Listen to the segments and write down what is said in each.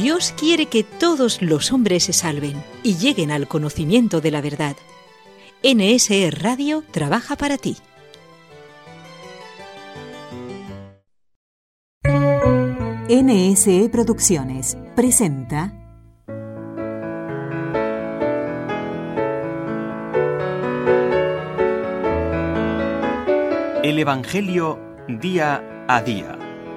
Dios quiere que todos los hombres se salven y lleguen al conocimiento de la verdad. NSE Radio trabaja para ti. NSE Producciones presenta El Evangelio día a día.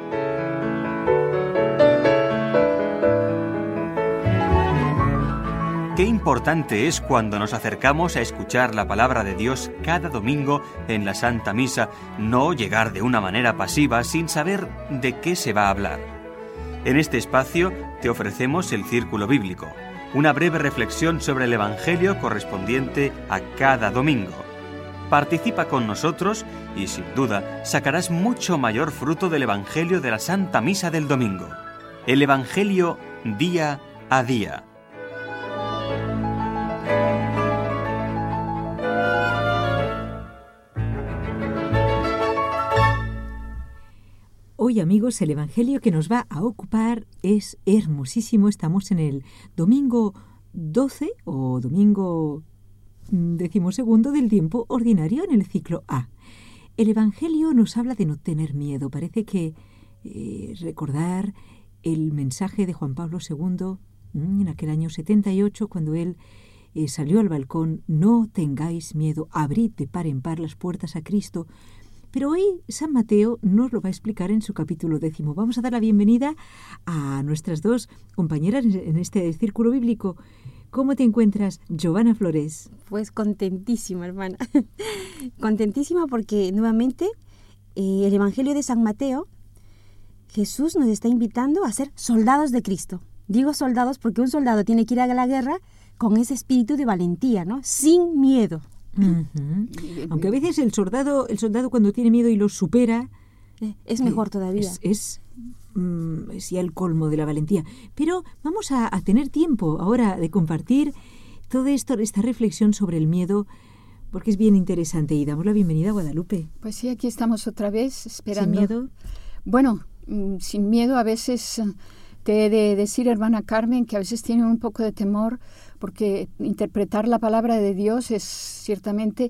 Qué importante es cuando nos acercamos a escuchar la palabra de Dios cada domingo en la Santa Misa, no llegar de una manera pasiva sin saber de qué se va a hablar. En este espacio te ofrecemos el Círculo Bíblico, una breve reflexión sobre el Evangelio correspondiente a cada domingo. Participa con nosotros y sin duda sacarás mucho mayor fruto del Evangelio de la Santa Misa del domingo. El Evangelio día a día. Hoy, amigos, el Evangelio que nos va a ocupar es hermosísimo. Estamos en el domingo 12 o domingo 12º del tiempo ordinario en el ciclo A. El Evangelio nos habla de no tener miedo. Parece que recordar el mensaje de Juan Pablo II en aquel año 78, cuando él salió al balcón: no tengáis miedo, abrid de par en par las puertas a Cristo. Pero hoy San Mateo nos lo va a explicar en su capítulo 10. Vamos a dar la bienvenida a nuestras dos compañeras en este círculo bíblico. ¿Cómo te encuentras, Giovanna Flores? Pues contentísima, hermana. Contentísima porque nuevamente el Evangelio de San Mateo, Jesús nos está invitando a ser soldados de Cristo. Digo soldados porque un soldado tiene que ir a la guerra con ese espíritu de valentía, ¿no? Sin miedo. Uh-huh. Aunque a veces el soldado cuando tiene miedo y lo supera, es mejor todavía. Es ya el colmo de la valentía. Pero vamos a tener tiempo ahora de compartir todo esto, esta reflexión sobre el miedo, porque es bien interesante. Y damos la bienvenida a Guadalupe. Pues sí, aquí estamos otra vez esperando. ¿Sin miedo? Bueno, sin miedo. A veces te he de decir, hermana Carmen, que a veces tienen un poco de temor, porque interpretar la palabra de Dios es ciertamente,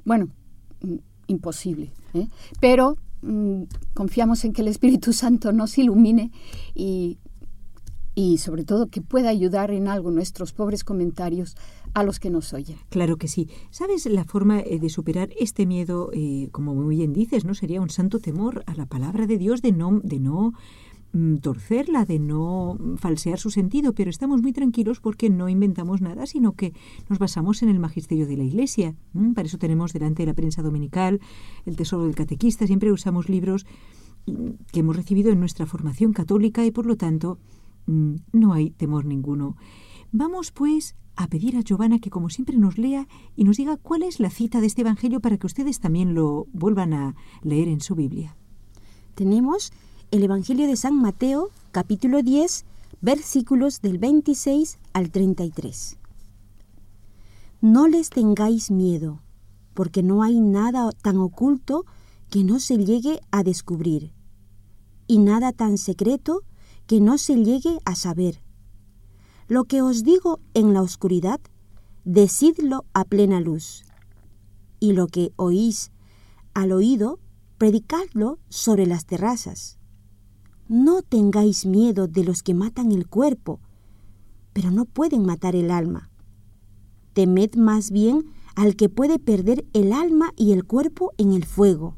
imposible, ¿eh? Pero confiamos en que el Espíritu Santo nos ilumine y sobre todo que pueda ayudar en algo nuestros pobres comentarios a los que nos oyen. Claro que sí. ¿Sabes la forma de superar este miedo, como muy bien dices, ¿no? Sería un santo temor a la palabra de Dios, de no torcerla, de no falsear su sentido, pero estamos muy tranquilos porque no inventamos nada, sino que nos basamos en el magisterio de la Iglesia. Para eso tenemos delante la prensa dominical, el tesoro del catequista. Siempre usamos libros que hemos recibido en nuestra formación católica y por lo tanto no hay temor ninguno. Vamos pues a pedir a Giovanna que como siempre nos lea y nos diga cuál es la cita de este Evangelio para que ustedes también lo vuelvan a leer en su Biblia. Tenemos el Evangelio de San Mateo, capítulo 10, versículos del 26 al 33. No les tengáis miedo, porque no hay nada tan oculto que no se llegue a descubrir, y nada tan secreto que no se llegue a saber. Lo que os digo en la oscuridad, decidlo a plena luz, y lo que oís al oído, predicadlo sobre las terrazas. No tengáis miedo de los que matan el cuerpo, pero no pueden matar el alma. Temed más bien al que puede perder el alma y el cuerpo en el fuego.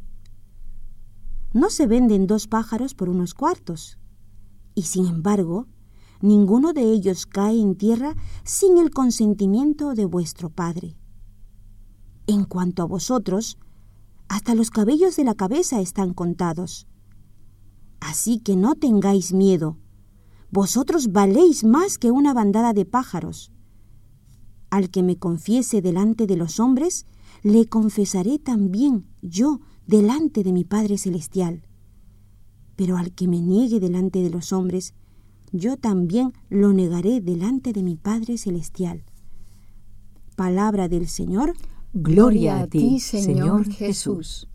No se venden 2 pájaros por unos cuartos, y sin embargo, ninguno de ellos cae en tierra sin el consentimiento de vuestro Padre. En cuanto a vosotros, hasta los cabellos de la cabeza están contados. Así que no tengáis miedo. Vosotros valéis más que una bandada de pájaros. Al que me confiese delante de los hombres, le confesaré también yo delante de mi Padre Celestial. Pero al que me niegue delante de los hombres, yo también lo negaré delante de mi Padre Celestial. Palabra del Señor. Gloria a ti, Señor Jesús.